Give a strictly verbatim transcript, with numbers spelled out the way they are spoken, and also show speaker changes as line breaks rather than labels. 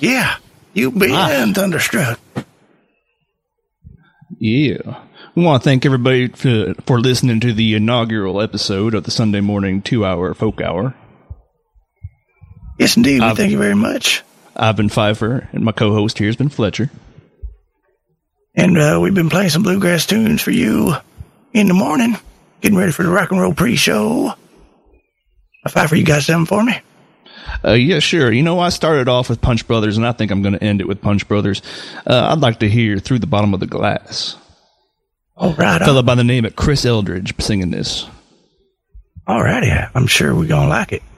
Yeah, you been ah. Thunderstruck.
Yeah. We want to thank everybody for, for listening to the inaugural episode of the Sunday morning two-hour folk hour.
Yes, indeed. I've, thank you very much.
I've been Pfeiffer, and my co-host here has been Fletcher.
And uh, we've been playing some bluegrass tunes for you in the morning, getting ready for the rock and roll pre-show. Pfeiffer, you got something for me?
Uh, yeah, sure. You know, I started off with Punch Brothers, and I think I'm going to end it with Punch Brothers. Uh, I'd like to hear Through the Bottom of the Glass.
All right.
A fellow by the name of Chris Eldridge singing this.
All righty. I'm sure we're going to like it.